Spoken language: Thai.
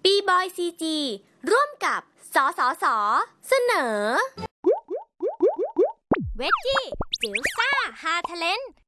บีบอยซีจีร่วมกับสสส.เสนอเวจจี้จิ๋วซ่าฮาเทเลน